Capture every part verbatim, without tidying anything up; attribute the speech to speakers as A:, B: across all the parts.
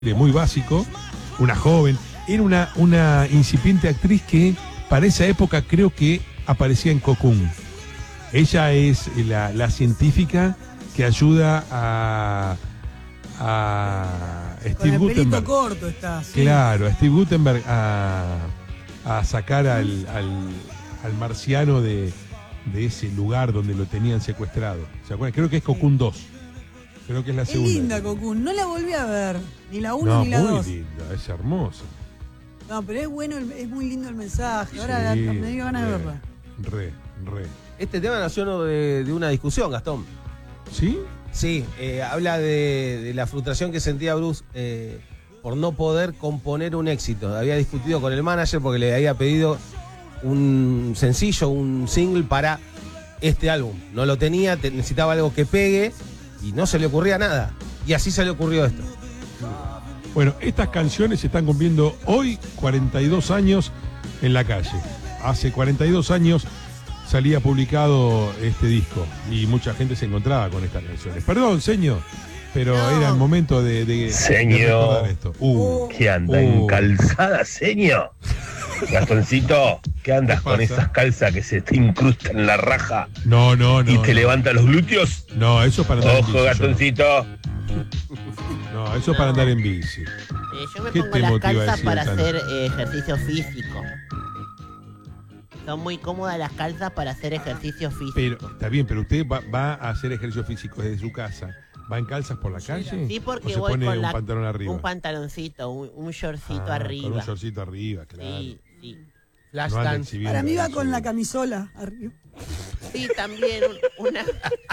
A: muy básico, una joven, era una, una incipiente actriz que para esa época creo que aparecía en Cocoon. Ella es la, la científica que ayuda a, a Steve
B: Con el
A: Guttenberg.
B: pelito corto está. Sí.
A: Claro, a Steve Guttenberg a, a sacar al, al, al marciano de, de ese lugar donde lo tenían secuestrado. ¿Se acuerdan? Creo que es Cocoon dos. Creo que es la
B: Es
A: segunda.
B: linda Cocoon, no la volví a ver, ni la uno
A: No,
B: ni la
A: muy
B: dos.
A: linda, es hermosa.
B: No, pero es bueno, el- es muy lindo el mensaje. Ahora
A: Sí,
B: la- me dio ganas de
A: re,
B: verla.
A: Re, re.
C: Este tema nació de, de una discusión, Gastón.
A: ¿Sí?
C: Sí, eh, habla de, de la frustración que sentía Bruce eh, por no poder componer un éxito. Había discutido con el manager porque le había pedido un sencillo, un single para este álbum. No lo tenía, te- necesitaba algo que pegue y no se le ocurría nada. Y así se le ocurrió esto.
A: Bueno, estas canciones están cumpliendo hoy cuarenta y dos años en la calle. Hace cuarenta y dos años salía publicado este disco y mucha gente se encontraba con estas canciones. Perdón, señor, pero
B: No.
A: era el momento de, de, de
D: Señor.
A: recordar esto. Uh,
D: ¿Qué anda
A: Uh.
D: en calzada, señor? Gastoncito, ¿qué andas
A: ¿Qué
D: con
A: pasa?
D: esas calzas que se te incrustan en la raja
A: no, no, no.
D: y te
A: no.
D: levanta los glúteos?
A: No, eso es para andar en
D: Ojo,
A: bici.
D: Gastoncito.
A: No, eso es para andar en bici.
E: Eh, yo me
A: ¿Qué
E: pongo
A: te
E: las
A: motiva a
E: calzas
A: decir,
E: para
A: Tana?
E: hacer eh, ejercicio físico. Son muy cómodas las calzas para hacer ejercicio físico.
A: Pero está bien, pero usted va, va a hacer ejercicio físico desde su casa. ¿Va en calzas por la calle?
E: Sí, porque
A: ¿O se
E: voy
A: pone
E: con
A: un
E: la-
A: pantalón arriba?
E: un pantaloncito, un, un shortcito
A: Ah,
E: arriba.
A: Con un shortcito arriba, claro.
E: Sí, sí.
C: Flash
A: No anda
C: dance.
A: exhibiendo
B: Para mí va
A: eso.
B: con la camisola arriba.
E: Sí, también un- una.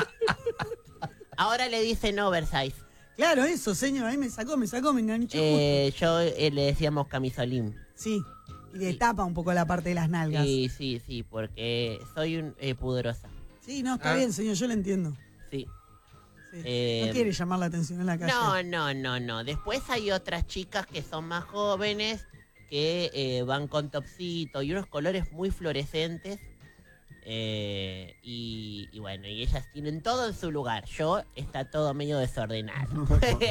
E: Ahora le dicen oversize.
B: Claro, eso, señor, ahí me sacó, me sacó, me enganchó.
E: Eh, yo eh, le decíamos camisolín.
B: justo. Sí, y le
E: sí.
B: tapa un poco la parte de las nalgas. Sí,
E: Sí, sí, sí, porque soy un eh, pudorosa.
B: no, está
C: Ah.
B: bien, señor, yo lo entiendo.
E: Sí.
B: Sí.
E: Eh,
B: no quiere llamar la atención en la calle.
E: No, no, no, no. Después hay otras chicas que son más jóvenes que eh, van con topsito y unos colores muy fluorescentes. eh, y, y bueno, y ellas tienen todo en su lugar. Yo está todo medio desordenado.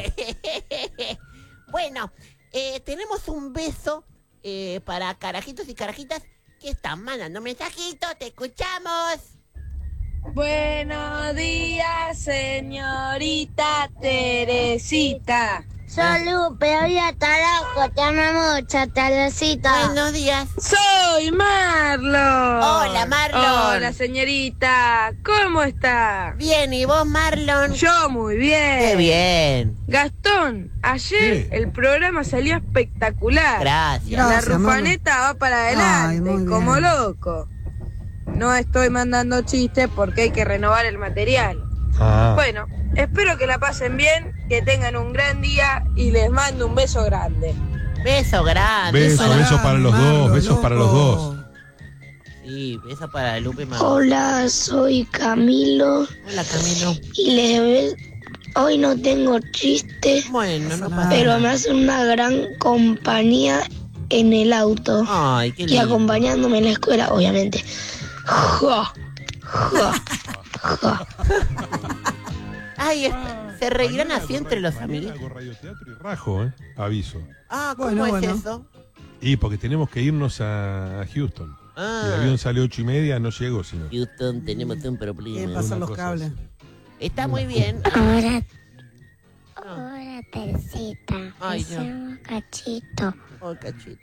E: Bueno, eh, tenemos un beso eh, para carajitos y carajitas que están mandando mensajitos. ¡Te escuchamos!
F: Buenos días, señorita Teresita.
G: Soy Lupe, hoy a Tarajo, te amo mucho, Teresita.
E: Buenos días.
F: Soy Marlon.
E: Hola, Marlon.
F: Hola, señorita. ¿Cómo está?
E: Bien, ¿y vos, Marlon?
F: Yo muy bien.
E: ¡Qué bien!
F: Gastón, ayer
A: ¿Qué?
F: el programa salió espectacular.
E: Gracias.
F: La
B: Gracias,
F: rufaneta va para adelante,
B: Ay, muy
F: como
B: bien.
F: loco. No estoy mandando chistes porque hay que renovar el material.
A: Ah,
F: Bueno, espero que la pasen bien, que tengan un gran día y les mando un beso grande.
E: Beso grande.
A: Beso,
E: para-
A: beso para los
B: Marlo,
A: dos, besos para los
B: loco.
A: dos.
E: Sí, beso para Lupe y Marlon.
G: Hola, soy Camilo
E: Hola, Camilo.
G: y les ve- hoy no tengo chistes,
E: Bueno, no
B: pasa
E: pasa
B: nada.
G: pero me hacen una gran compañía en el auto
E: Ay, qué
G: y
E: lindo.
G: acompañándome en la escuela, obviamente. Ja, ja, ja.
E: Ay, es- se reirán
A: Mañana
E: así
A: hago
E: entre
A: radio-
E: los
A: mañana
E: amiguitos.
A: hago radioteatro y rajo, ¿eh? Aviso.
E: Ah, ¿cómo
B: Bueno,
E: es
B: bueno.
E: eso?
A: Y porque tenemos que irnos a, a Houston. El
E: Ah,
A: avión sale ocho y media, no llego, sino.
E: Houston, tenemos un
B: Quiere
E: problema.
B: pasar
A: una
B: los
A: cosa
B: cables.
E: Está muy bien.
G: Ahora,
E: Ah,
G: ahora, Teresita,
E: Ay,
G: me
E: no.
G: llamo Cachito.
E: oh, cachito.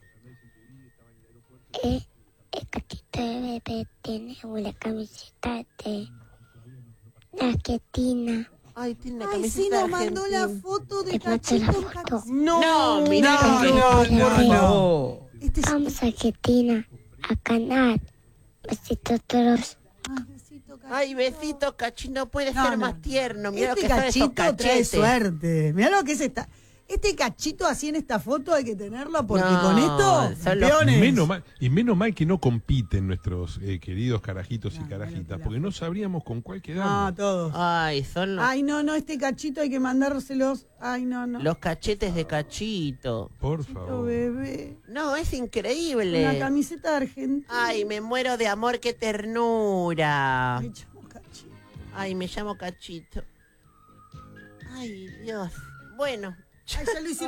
G: Eh, el Cachito de bebé tiene una camiseta de Argentina.
E: Ay, tiene una
B: Ay,
E: camiseta
B: sí, nos mandó la
E: argentina.
B: foto de
G: Te mando la
B: Cachito. en
G: foto.
B: Cax-
E: No, mira,
B: no,
E: que-
B: no,
F: por
B: no, no.
F: favor.
B: Este es...
G: Vamos a Argentina, a ganar. Besitos todos.
B: Ay, besito, Cachito.
E: Ay, besito, cachito, no puede
B: No,
E: ser
B: no.
E: más tierno. Mira
B: Este
E: lo que son esos
B: cachito trae
E: cachetes.
B: suerte. Mirá lo que es esta. Este cachito así en esta foto hay que tenerlo porque
E: No,
B: con esto,
E: son los-
B: campeones.
A: Menos mal, y menos mal que no compiten nuestros eh, queridos carajitos y
B: No,
A: carajitas,
B: bueno,
A: porque no sabríamos con cuál
B: No,
A: quedarnos.
B: todos.
E: Ay, son los,
B: Ay, no, no, este cachito hay que mandárselos. Ay, no, no.
E: los cachetes de cachito.
A: Por
B: Cachito,
A: favor.
B: bebé.
E: No, es
B: Una
E: increíble.
B: camiseta de Argentina.
E: Ay, me muero de amor, qué ternura.
B: Ay, chamo, cachito.
E: Ay, me llamo Cachito. Ay, Dios. Bueno,
B: Ay, ya lo hicieron.